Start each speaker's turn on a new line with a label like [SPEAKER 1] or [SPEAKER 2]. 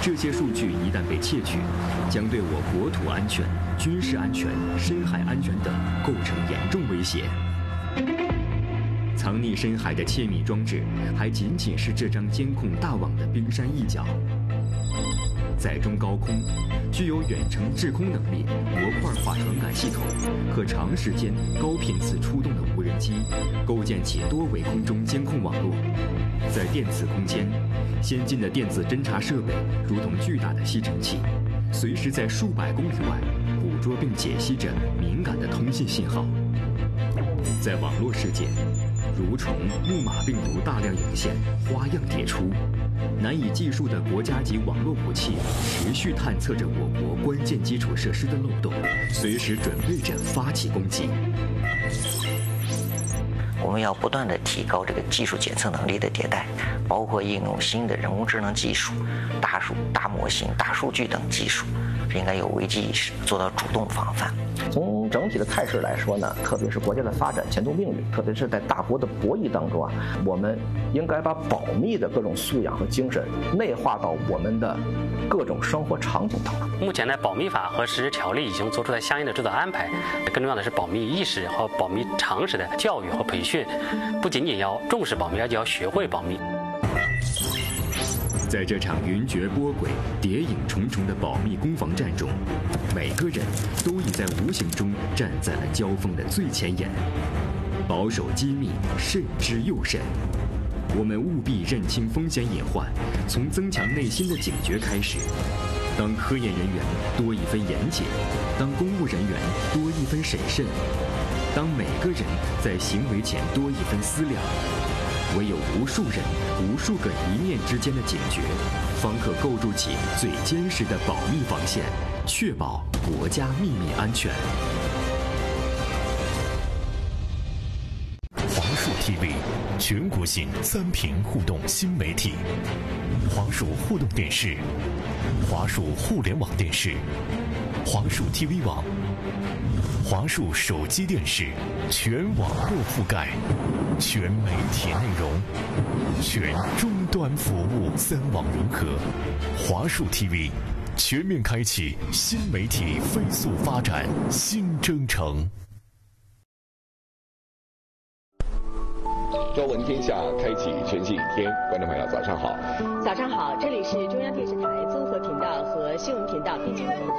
[SPEAKER 1] 这些数据一旦被窃取，将对我国土安全、军事安全、深海安全等构成严重威胁。藏匿深海的窃密装置还仅仅是这张监控大网的冰山一角。在中高空，具有远程制空能力、模块化传感系统、可长时间、高频次出动的无人机，构建起多维空中监控网络。在电磁空间，先进的电子侦察设备如同巨大的吸尘器，随时在数百公里外捕捉并解析着敏感的通信信号。在网络世界，蠕虫、木马病毒大量涌现，花样迭出。难以计数的国家级网络武器持续探测着我国关键基础设施的漏洞，随时准备着发起攻击。
[SPEAKER 2] 我们要不断地提高这个技术检测能力的迭代，包括应用新的人工智能技术、大模型、大数据等技术，应该有危机意识，做到主动防范。
[SPEAKER 3] 从整体的态势来说呢，特别是国家的发展前途命运，特别是在大国的博弈当中啊，我们应该把保密的各种素养和精神内化到我们的各种生活场景当中。
[SPEAKER 4] 目前呢，保密法和实施条例已经做出了相应的指导安排，更重要的是保密意识和保密常识的教育和培训，不仅仅要重视保密，而且要学会保密。
[SPEAKER 1] 在这场云谲波诡、谍影重重的保密攻防战中，每个人都已在无形中站在了交锋的最前沿。保守机密，慎之又慎。我们务必认清风险隐患，从增强内心的警觉开始。当科研人员多一分严谨，当公务人员多一分审慎，当每个人在行为前多一分思量。唯有无数人、无数个一念之间的警觉，方可构筑起最坚实的保密防线，确保国家秘密安全。
[SPEAKER 5] 华数 TV 全国性3屏互动新媒体，华数互动电视、华数互联网电视、华数 TV 网、华数手机电视，全网络覆盖，全媒体内容，全终端服务，3网融合。华数 TV 全面开启新媒体飞速发展新征程。
[SPEAKER 6] 朝闻天下，开启全新一天。观众朋友，早上好。
[SPEAKER 7] 早上好，这里是中央电视台综合频道和新闻频道并进行